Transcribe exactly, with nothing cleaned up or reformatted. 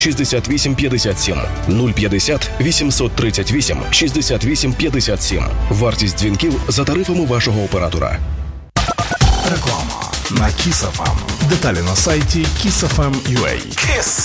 шістдесят вісім п'ятдесят сім, нуль п'ятдесят вісімсот тридцять вісім шістдесят вісім п'ятдесят сім. Вартість дзвінків за тарифами вашого оператора. Реклама на Kiss еф ем. Деталі на сайті kiss еф ем крапка ю а.